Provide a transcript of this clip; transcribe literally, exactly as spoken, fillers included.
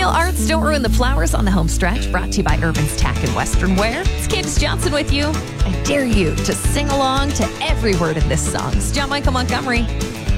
Arts, Don't Ruin the Flowers on the home stretch, brought to you by Urban's Tack and Western Wear. It's Candace Johnson with you. I dare you to sing along to every word of this song. It's John Michael Montgomery.